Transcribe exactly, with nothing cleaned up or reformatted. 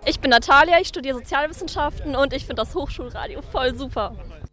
Ich bin Natalia, ich studiere Sozialwissenschaften und ich finde das Hochschulradio voll super.